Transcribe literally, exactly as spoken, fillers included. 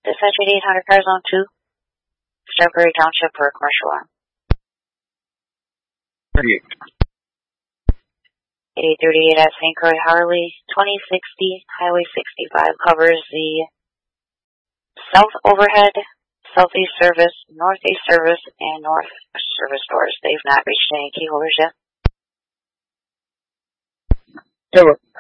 Dispatch eighty-eight hundred car zone two, Strawberry Township for a commercial arm. thirty-eight. eighty thirty-eight at Saint Croix Harley, twenty sixty, Highway sixty-five covers the south overhead, southeast service, northeast service, and north service doors. They've not reached any key holders yet. Over.